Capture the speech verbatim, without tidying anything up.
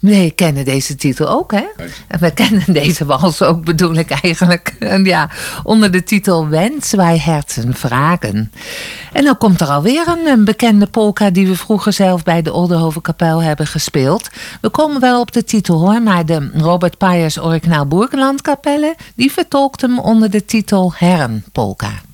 Nee, kennen deze titel ook, hè? En we kennen deze wals ook, bedoel ik eigenlijk. En ja, onder de titel Wenn zwei Herzen vragen. En dan komt er alweer een, een bekende polka die we vroeger zelf bij de Oldenhoven-kapel hebben gespeeld. We komen wel op de titel, hoor, maar de Robert Payers Originaal Burgenland Kapelle, die vertolkt hem onder de titel Herrenpolka.